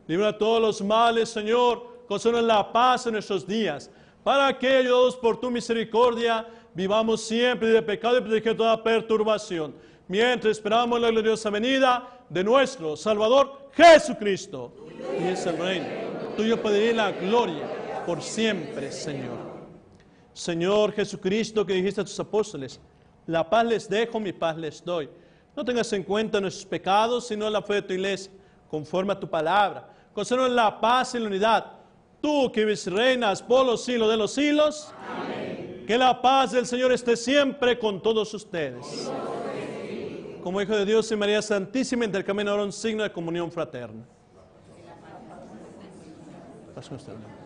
Libra de todos los males, Señor. Concédenos la paz en nuestros días, para que, ayudados por tu misericordia, vivamos siempre de pecado y de toda perturbación, mientras esperamos la gloriosa venida de nuestro Salvador Jesucristo. Y es el reino, tuyo poder y la gloria, por siempre, Señor. Señor Jesucristo, que dijiste a tus apóstoles, la paz les dejo, mi paz les doy. No tengas en cuenta nuestros pecados, sino la fe de tu iglesia, conforme a tu palabra. Concédenos la paz y la unidad. Tú que vives y reinas por los siglos de los siglos. Amén. Que la paz del Señor esté siempre con todos ustedes. Como Hijo de Dios y María Santísima, intercambian ahora un signo de comunión fraterna. Pasen ustedes.